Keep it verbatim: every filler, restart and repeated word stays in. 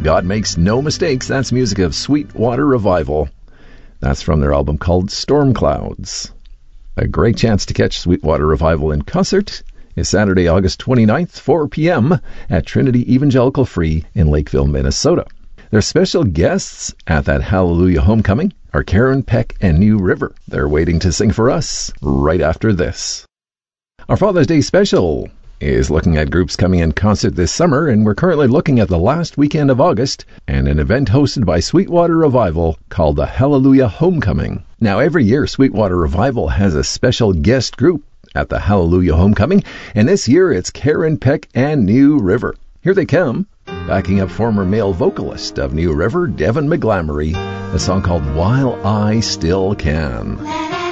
God Makes No Mistakes. That's music of Sweetwater Revival. That's from their album called Storm Clouds. A great chance to catch Sweetwater Revival in concert is Saturday, August twenty-ninth, four p.m. at Trinity Evangelical Free in Lakeville, Minnesota. Their special guests at that Hallelujah Homecoming are Karen Peck and New River. They're waiting to sing for us right after this. Our Father's Day special is looking at groups coming in concert this summer, and we're currently looking at the last weekend of August and an event hosted by Sweetwater Revival called the Hallelujah Homecoming. Now, every year, Sweetwater Revival has a special guest group at the Hallelujah Homecoming, and this year it's Karen Peck and New River. Here they come, backing up former male vocalist of New River, Devin McGlamory, a song called While I Still Can.